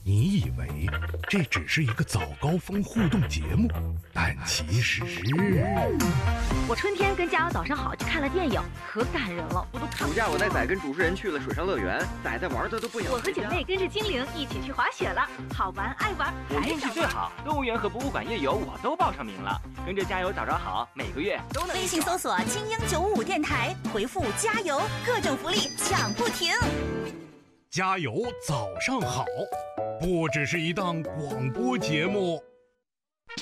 你以为这只是一个早高峰互动节目，但其实…… 我春天跟加油早上好去看了电影，可感人了，我都看不。 暑假我带仔跟主持人去了水上乐园，仔玩的都不想。 我和姐妹跟着精灵一起去滑雪了，好玩爱玩。 我运气最好，动物园和博物馆夜游我都报上名了。跟着加油早好，每个月都能。 微信搜索“精英955电台”，回复“加油”，各种福利抢不停。 加油早上好，不只是一档广播节目。